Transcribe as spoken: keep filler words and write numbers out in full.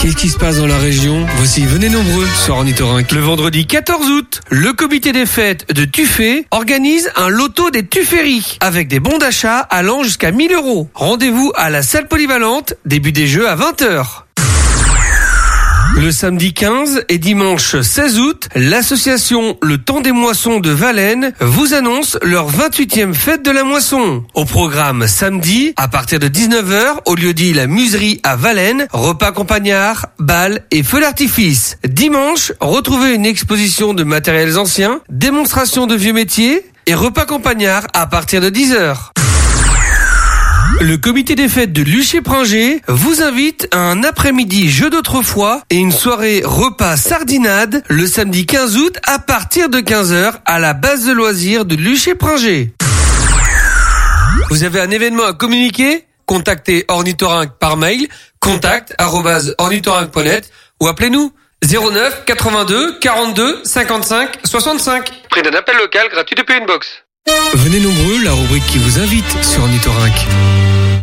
Qu'est-ce qui se passe dans la région? Voici, venez nombreux sur Ornithorynque. Le vendredi quatorze août, le comité des fêtes de Tuffet organise un loto des Tufferis avec des bons d'achat allant jusqu'à mille euros. Rendez-vous à la salle polyvalente, début des jeux à vingt heures. Le samedi quinze et dimanche seize août, l'association Le Temps des Moissons de Valène vous annonce leur vingt-huitième fête de la moisson. Au programme samedi, à partir de dix-neuf heures, au lieu-dit La Muserie à Valène, repas campagnard, bal et feux d'artifice. Dimanche, retrouvez une exposition de matériels anciens, démonstration de vieux métiers et repas campagnard à partir de dix heures. Le comité des fêtes de Luché-Pringé vous invite à un après-midi jeu d'autrefois et une soirée repas sardinade le samedi quinze août à partir de quinze heures à la base de loisirs de Luché-Pringé. Vous avez un événement à communiquer? Contactez Ornithorynque par mail contact arobase ornithorynque point net ou appelez-nous zéro neuf quatre-vingt-deux quarante-deux cinquante-cinq soixante-cinq. Prix d'un appel local gratuit depuis une box. Venez nombreux, la rubrique qui vous invite sur Ornithorynque.